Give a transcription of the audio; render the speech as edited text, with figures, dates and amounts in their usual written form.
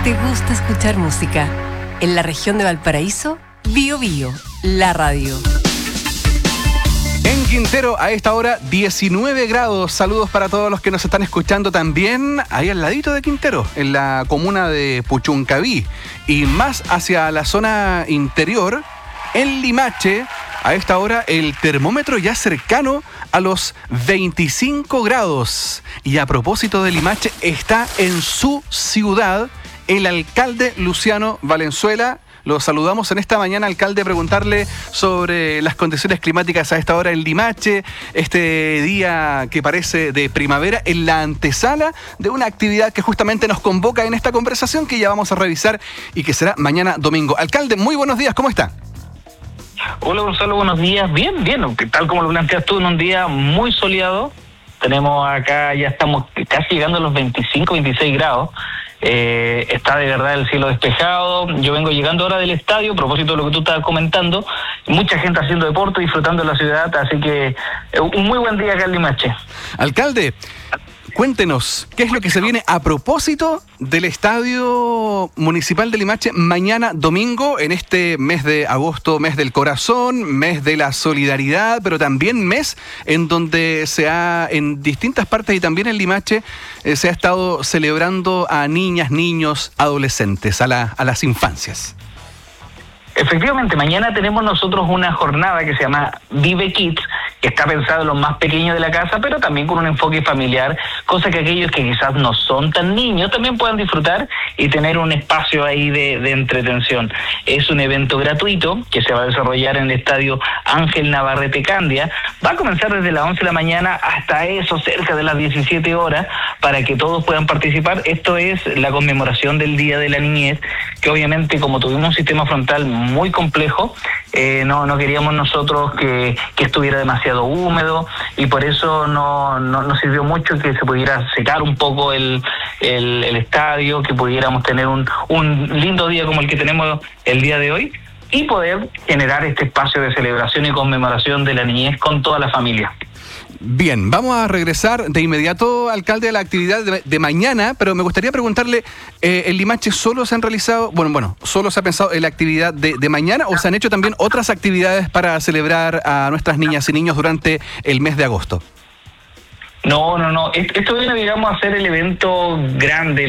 ¿Te gusta escuchar música? En la región de Valparaíso, Bío Bío, la radio. En Quintero, a esta hora, 19 grados. Saludos para todos los que nos están escuchando también ahí al ladito de Quintero, en la comuna de Puchuncaví. Y más hacia la zona interior, en Limache, a esta hora el termómetro ya cercano a los 25 grados. Y a propósito de Limache, está en su ciudad el alcalde Luciano Valenzuela. Lo saludamos en esta mañana, alcalde, preguntarle sobre las condiciones climáticas a esta hora en Limache, este día que parece de primavera, en la antesala de una actividad que justamente nos convoca en esta conversación que ya vamos a revisar y que será mañana domingo. Alcalde, muy buenos días, ¿cómo está? Hola Gonzalo, buenos días. Bien, tal como lo planteas tú, en un día muy soleado. Tenemos acá, ya estamos casi llegando a los 25, 26 grados. Está de verdad el cielo despejado. Yo vengo llegando ahora del estadio, a propósito de lo que tú estabas comentando. Mucha gente haciendo deporte, disfrutando de la ciudad, así que un muy buen día acá en Limache. Alcalde, cuéntenos, ¿qué es lo que se viene a propósito del Estadio Municipal de Limache mañana domingo, en este mes de agosto, mes del corazón, mes de la solidaridad, pero también mes en donde en distintas partes y también en Limache, se ha estado celebrando a niñas, niños, adolescentes, a las infancias? Efectivamente, mañana tenemos nosotros una jornada que se llama Vive Kids, que está pensado en los más pequeños de la casa, pero también con un enfoque familiar, cosa que aquellos que quizás no son tan niños también puedan disfrutar y tener un espacio ahí de entretención. Es un evento gratuito que se va a desarrollar en el estadio Ángel Navarrete Candia. Va a comenzar desde las 11 de la mañana hasta eso, cerca de las 17 horas, para que todos puedan participar. Esto es la conmemoración del Día de la Niñez, que obviamente como tuvimos un sistema frontal muy complejo, no queríamos nosotros que estuviera demasiado húmedo, y por eso no nos sirvió mucho que se pudiera secar un poco el estadio, que pudiéramos tener un lindo día como el que tenemos el día de hoy y poder generar este espacio de celebración y conmemoración de la niñez con toda la familia. Bien, vamos a regresar de inmediato, alcalde, a la actividad de mañana, pero me gustaría preguntarle, ¿en Limache solo se han realizado, solo se ha pensado en la actividad de mañana o se han hecho también otras actividades para celebrar a nuestras niñas y niños durante el mes de agosto? No. Esto viene, digamos, a ser el evento grande,